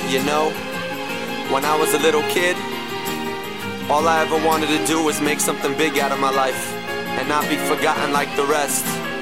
You know, when I was a little kid, all I ever wanted to do was make something big out of my life and not be forgotten like the rest.